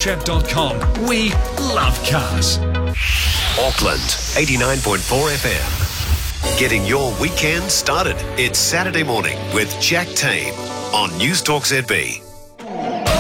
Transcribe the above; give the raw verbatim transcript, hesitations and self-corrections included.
chev dot com. We love cars. Auckland, eighty-nine point four F M. Getting your weekend started. It's Saturday morning with Jack Tame on News Talk Z B.